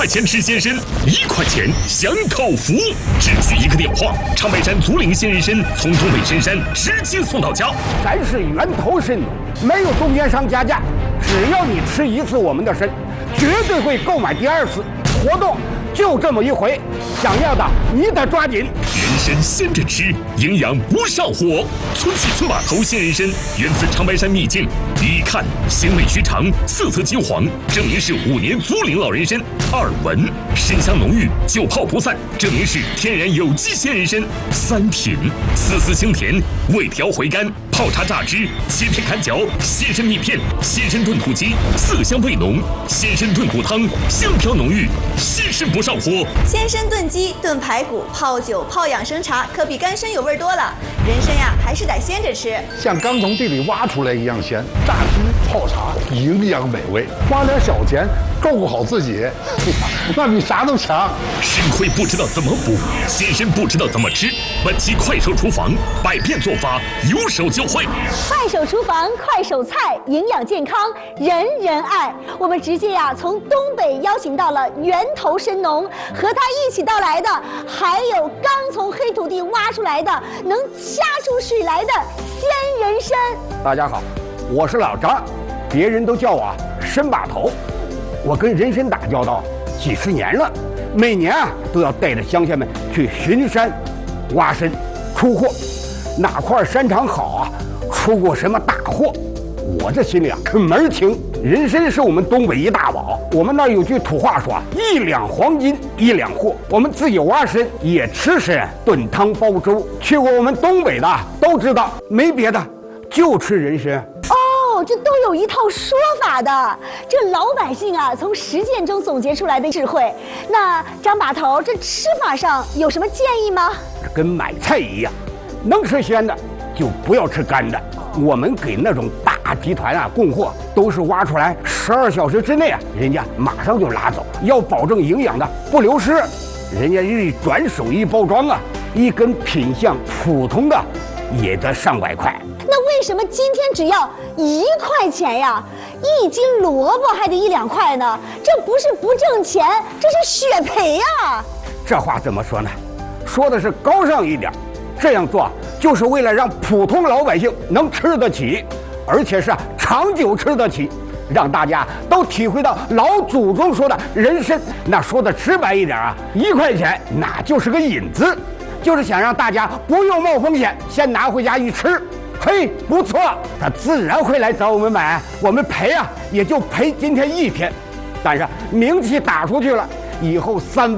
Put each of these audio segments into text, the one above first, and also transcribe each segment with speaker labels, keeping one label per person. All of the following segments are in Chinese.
Speaker 1: 块钱吃鲜参，1块钱享口福，只需一个电话，长白山竹林鲜人参从东北深山直接送到家。
Speaker 2: 咱是源头参农，没有中间商加价，只要你吃一次我们的参，绝对会购买第2次。活动就这么一回，想要的你得抓紧。
Speaker 1: 人参鲜着吃，营养不上火。村西村码头鲜人参源自长白山秘境，一看鲜味须长，色泽金黄，证明是5年竹林老人参。2闻参香浓郁，久泡不散，证明是天然有机鲜人参。3品丝丝清甜，味调回甘，泡茶榨汁，切片砍嚼，鲜参蜜片，鲜参炖土鸡，色香味浓，鲜参炖骨汤，香飘浓郁，鲜参不上火。
Speaker 3: 鲜参炖鸡、炖排骨、泡酒、泡养生茶，可比干参有味多了。人参呀，还是得鲜着吃，
Speaker 4: 像刚从地里挖出来一样鲜，榨汁泡茶，营养美味，花点小钱照顾好自己，那比啥都强。
Speaker 1: 参亏不知道怎么补，鲜参不知道怎么吃。本期快手厨房百变做法，有手就会。
Speaker 5: 快手厨房，快手菜，营养健康，人人爱。我们直接从东北邀请到了源头参农，和他一起到来的还有刚从黑土地挖出来的能掐出水来的鲜人参。
Speaker 2: 大家好，我是老张，别人都叫我参把头。我跟人参打交道几十年了，每年都要带着乡亲们去巡山、挖参、出货。哪块山场好出过什么大货，我这心里可门儿清。人参是我们东北一大宝，我们那儿有句土话说，1两黄金1两货。我们自己挖参也吃参，炖汤煲粥。去过我们东北的都知道，没别的，就吃人参。
Speaker 5: 这都有一套说法的，这老百姓从实践中总结出来的智慧。那张把头，这吃法上有什么建议吗？
Speaker 2: 跟买菜一样，能吃鲜的就不要吃干的。我们给那种大集团供货，都是挖出来12小时之内人家马上就拉走，要保证营养的不流失。人家一转手一包装一根品相普通的也得上百块。
Speaker 5: 那为什么今天只要1块钱呀？1斤萝卜还得1两块呢？这不是不挣钱，这是血赔呀！
Speaker 2: 这话怎么说呢？说的是高尚一点，这样做就是为了让普通老百姓能吃得起，而且是长久吃得起，让大家都体会到老祖宗说的人参。那说的直白一点1块钱那就是个引子，就是想让大家不用冒风险，先拿回家一吃。嘿，不错，他自然会来找我们买。我们赔也就赔今天1天，但是名气打出去了，以后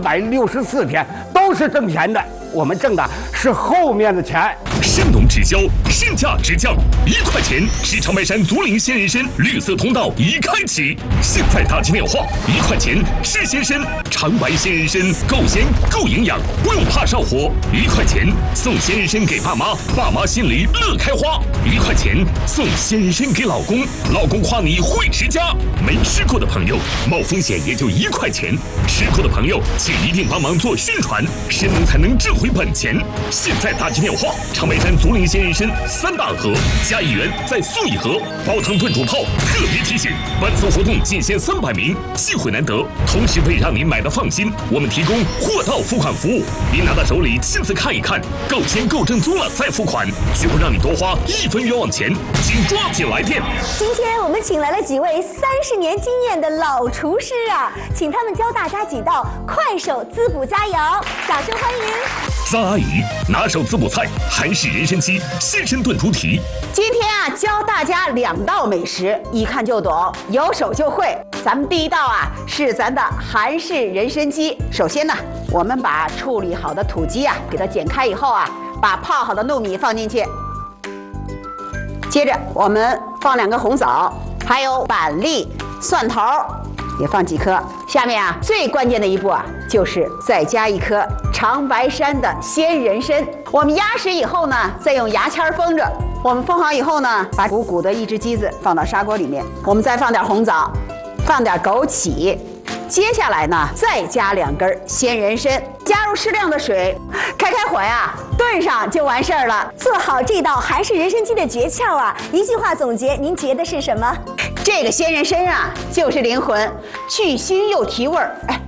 Speaker 2: 364天都是挣钱的。我们挣的是后面的钱。
Speaker 1: 参农直销，身价直降，1块钱吃长白山竹林鲜人参，绿色通道已开启。现在打起电话，1块钱吃鲜参，长白鲜人参够鲜够营养，不用怕上火。1块钱送鲜人参给爸妈，爸妈心里乐开花。1块钱送鲜人参给老公，老公夸你会持家。没吃过的朋友，冒风险也就1块钱；吃过的朋友，请一定帮忙做宣传，参农才能挣回本钱。现在打起电话，长白山竹林鲜人参3大盒加1元再送1盒，煲汤炖煮泡。特别提醒，本次活动仅限300名，机会难得，同时为让您买的放心，我们提供货到付款服务。您拿到手里亲自看一看，够鲜够正宗了再付款，绝不让你多花1分冤枉钱，请抓紧来电。
Speaker 5: 今天我们请来了几位30年经验的老厨师请他们教大家几道快手滋补佳肴，掌声欢迎。
Speaker 1: 张阿姨拿手滋补菜韩式人参鸡鲜参炖猪蹄。
Speaker 6: 今天教大家2道美食，一看就懂，有手就会。咱们第一道是咱的韩式人参鸡。首先呢，我们把处理好的土鸡给它剪开以后把泡好的糯米放进去。接着我们放2个红枣，还有板栗、蒜头也放几颗。下面最关键的一步就是再加1颗长白山的鲜人参。我们压实以后呢，再用牙签封着。我们封好以后呢，把鼓鼓的一只鸡子放到砂锅里面，我们再放点红枣，放点枸杞。接下来呢，再加2根鲜人参，加入适量的水，开火炖上就完事儿了。
Speaker 5: 做好这道韩式人参鸡的诀窍一句话总结，您觉得是什么？
Speaker 6: 这个鲜人参就是灵魂，去腥又提味儿。